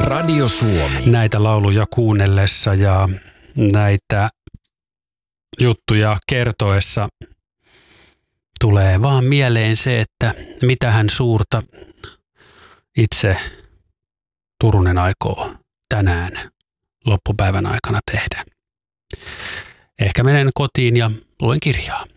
Radio Suomi. Näitä lauluja kuunnellessa ja näitä juttuja kertoessa tulee vaan mieleen se, että mitähän suurta itse Turunen aikoo tänään loppupäivän aikana tehdä. Ehkä menen kotiin ja luen kirjaa.